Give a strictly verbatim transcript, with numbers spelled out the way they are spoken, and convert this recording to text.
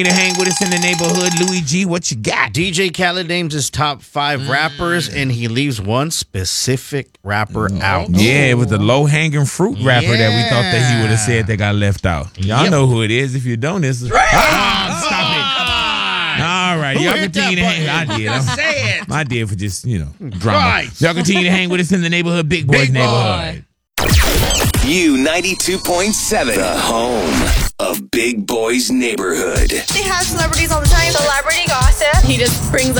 To hang with us in the neighborhood, Louis G, what you got? D J Khaled names his top five mm. rappers, and he leaves one specific rapper mm. out. Yeah, it was the low-hanging fruit rapper yeah. that we thought that he would have said that got left out. Y'all yep. know who it is. If you don't, it's... Right. Ah, stop it. Come on. All right. Who y'all continue to hang... I did. I'm, say it. I did for just, you know, drama. Right. Y'all continue to hang with us in the neighborhood, Big Boys Big neighborhood. U ninety-two point seven, the home of Big Boys Neighborhood. They have celebrities all the time. Celebrity gossip. He just brings like